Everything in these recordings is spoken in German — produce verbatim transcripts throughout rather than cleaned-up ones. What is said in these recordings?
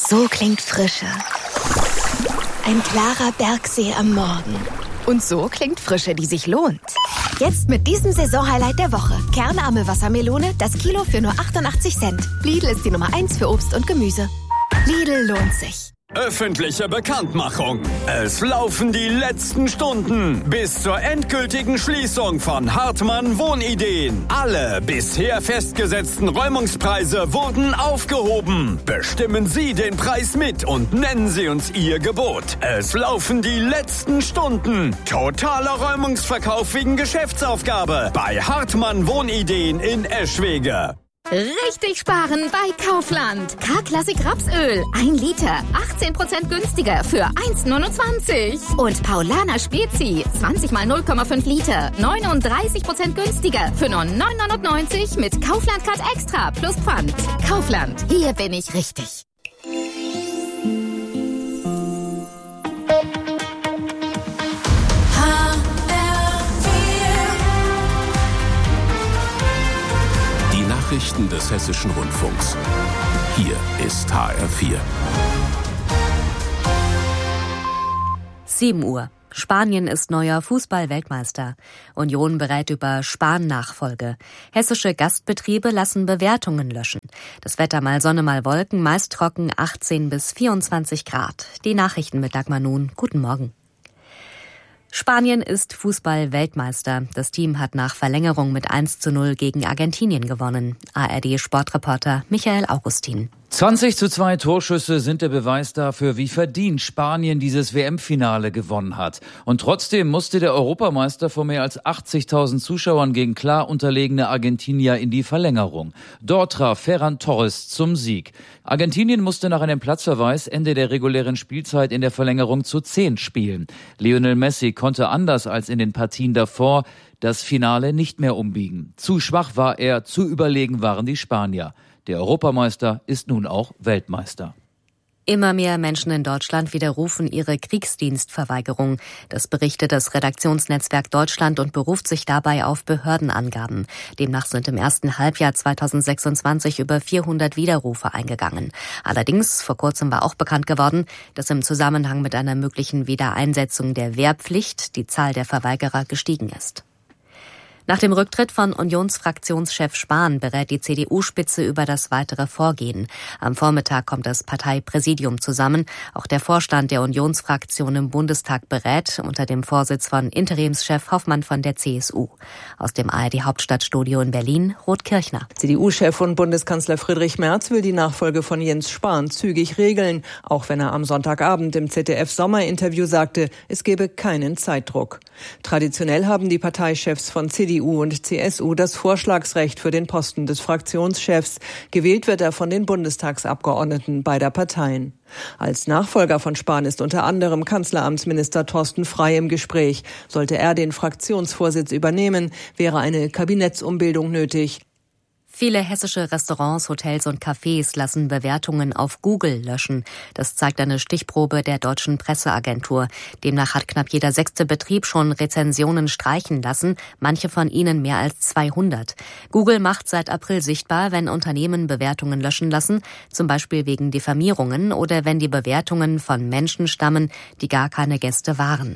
So klingt Frische. Ein klarer Bergsee am Morgen. Und so klingt Frische, die sich lohnt. Jetzt mit diesem Saisonhighlight der Woche. Kernarme Wassermelone, das Kilo für nur achtundachtzig Cent. Lidl ist die Nummer eins für Obst und Gemüse. Lidl lohnt sich. Öffentliche Bekanntmachung. Es laufen die letzten Stunden bis zur endgültigen Schließung von Hartmann Wohnideen. Alle bisher festgesetzten Räumungspreise wurden aufgehoben. Bestimmen Sie den Preis mit und nennen Sie uns Ihr Gebot. Es laufen die letzten Stunden. Totaler Räumungsverkauf wegen Geschäftsaufgabe bei Hartmann Wohnideen in Eschwege. Richtig sparen bei Kaufland. K-Klassik Rapsöl. Ein Liter. achtzehn Prozent günstiger für eins Komma neunundzwanzig. Und Paulaner Spezi. zwanzig mal null Komma fünf Liter. neununddreißig Prozent günstiger für nur neun neunundneunzig mit Kaufland Card Extra plus Pfand. Kaufland. Hier bin ich richtig. Nachrichten des Hessischen Rundfunks. Hier ist H R vier. sieben Uhr. Spanien ist neuer Fußball-Weltmeister. Union berät über Spahn-Nachfolge. Hessische Gastbetriebe lassen Bewertungen löschen. Das Wetter mal Sonne, mal Wolken, meist trocken, achtzehn bis vierundzwanzig Grad. Die Nachrichten mit Dagmar Nun. Guten Morgen. Spanien ist Fußball-Weltmeister. Das Team hat nach Verlängerung mit eins zu null gegen Argentinien gewonnen. A R D-Sportreporter Michael Augustin. zwanzig zu zwei Torschüsse sind der Beweis dafür, wie verdient Spanien dieses W M-Finale gewonnen hat. Und trotzdem musste der Europameister vor mehr als achtzigtausend Zuschauern gegen klar unterlegene Argentinier in die Verlängerung. Dort traf Ferran Torres zum Sieg. Argentinien musste nach einem Platzverweis Ende der regulären Spielzeit in der Verlängerung zu zehn spielen. Lionel Messi konnte anders als in den Partien davor das Finale nicht mehr umbiegen. Zu schwach war er, zu überlegen waren die Spanier. Der Europameister ist nun auch Weltmeister. Immer mehr Menschen in Deutschland widerrufen ihre Kriegsdienstverweigerung. Das berichtet das Redaktionsnetzwerk Deutschland und beruft sich dabei auf Behördenangaben. Demnach sind im ersten Halbjahr zweitausendsechsundzwanzig über vierhundert Widerrufe eingegangen. Allerdings, vor kurzem war auch bekannt geworden, dass im Zusammenhang mit einer möglichen Wiedereinsetzung der Wehrpflicht die Zahl der Verweigerer gestiegen ist. Nach dem Rücktritt von Unionsfraktionschef Spahn berät die C D U-Spitze über das weitere Vorgehen. Am Vormittag kommt das Parteipräsidium zusammen. Auch der Vorstand der Unionsfraktion im Bundestag berät unter dem Vorsitz von Interimschef Hoffmann von der C S U. Aus dem A R D-Hauptstadtstudio in Berlin, Ruth Kirchner. C D U-Chef und Bundeskanzler Friedrich Merz will die Nachfolge von Jens Spahn zügig regeln, auch wenn er am Sonntagabend im Z D F-Sommerinterview sagte, es gebe keinen Zeitdruck. Traditionell haben die Parteichefs von C D U und C S U das Vorschlagsrecht für den Posten des Fraktionschefs. Gewählt wird er von den Bundestagsabgeordneten beider Parteien. Als Nachfolger von Spahn ist unter anderem Kanzleramtsminister Thorsten Frey im Gespräch. Sollte er den Fraktionsvorsitz übernehmen, wäre eine Kabinettsumbildung nötig. Viele hessische Restaurants, Hotels und Cafés lassen Bewertungen auf Google löschen. Das zeigt eine Stichprobe der deutschen Presseagentur. Demnach hat knapp jeder sechste Betrieb schon Rezensionen streichen lassen, manche von ihnen mehr als zweihundert. Google macht seit April sichtbar, wenn Unternehmen Bewertungen löschen lassen, zum Beispiel wegen Diffamierungen oder wenn die Bewertungen von Menschen stammen, die gar keine Gäste waren.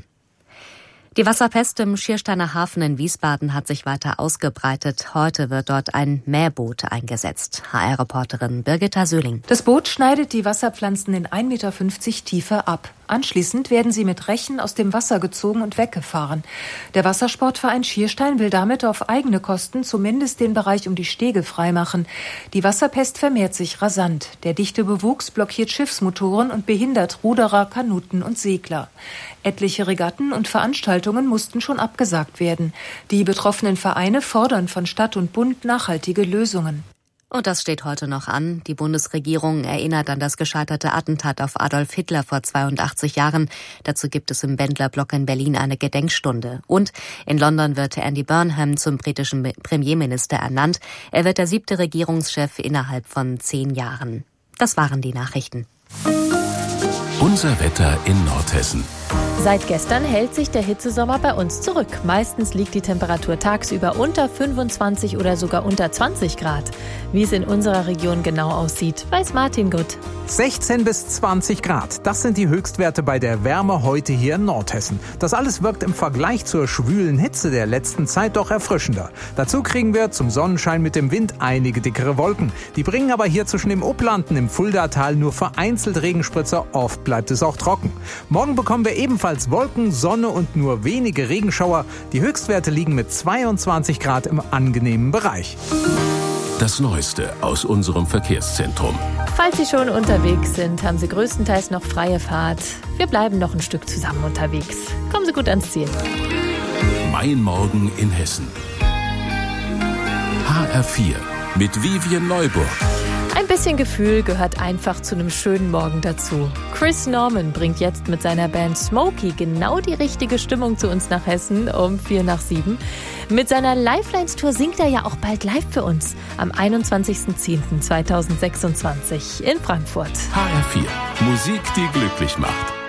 Die Wasserpest im Schiersteiner Hafen in Wiesbaden hat sich weiter ausgebreitet. Heute wird dort ein Mähboot eingesetzt. H R-Reporterin Birgitta Söhling. Das Boot schneidet die Wasserpflanzen in ein Meter fünfzig Tiefe ab. Anschließend werden sie mit Rechen aus dem Wasser gezogen und weggefahren. Der Wassersportverein Schierstein will damit auf eigene Kosten zumindest den Bereich um die Stege freimachen. Die Wasserpest vermehrt sich rasant. Der dichte Bewuchs blockiert Schiffsmotoren und behindert Ruderer, Kanuten und Segler. Etliche Regatten und Veranstaltungen mussten schon abgesagt werden. Die betroffenen Vereine fordern von Stadt und Bund nachhaltige Lösungen. Und das steht heute noch an. Die Bundesregierung erinnert an das gescheiterte Attentat auf Adolf Hitler vor zweiundachtzig Jahren. Dazu gibt es im Bendlerblock in Berlin eine Gedenkstunde. Und in London wird Andy Burnham zum britischen Premierminister ernannt. Er wird der siebte Regierungschef innerhalb von zehn Jahren. Das waren die Nachrichten. Unser Wetter in Nordhessen. Seit gestern hält sich der Hitzesommer bei uns zurück. Meistens liegt die Temperatur tagsüber unter fünfundzwanzig oder sogar unter zwanzig Grad. Wie es in unserer Region genau aussieht, weiß Martin Gutt. sechzehn bis zwanzig Grad, das sind die Höchstwerte bei der Wärme heute hier in Nordhessen. Das alles wirkt im Vergleich zur schwülen Hitze der letzten Zeit doch erfrischender. Dazu kriegen wir zum Sonnenschein mit dem Wind einige dickere Wolken. Die bringen aber hier zwischen dem Upplanden im Fuldatal nur vereinzelt Regenspritzer, oft bleibt es auch trocken. Morgen bekommen wir ebenfalls Wolken, Sonne und nur wenige Regenschauer. Die Höchstwerte liegen mit zweiundzwanzig Grad im angenehmen Bereich. Das Neueste aus unserem Verkehrszentrum. Falls Sie schon unterwegs sind, haben Sie größtenteils noch freie Fahrt. Wir bleiben noch ein Stück zusammen unterwegs. Kommen Sie gut ans Ziel. Mein Morgen in Hessen. H R vier mit Vivian Neuburg. Ein bisschen Gefühl gehört einfach zu einem schönen Morgen dazu. Chris Norman bringt jetzt mit seiner Band Smokey genau die richtige Stimmung zu uns nach Hessen um vier nach sieben. Mit seiner Lifelines-Tour singt er ja auch bald live für uns am einundzwanzigsten zehnten zweitausendsechsundzwanzig in Frankfurt. H R vier. Musik, die glücklich macht.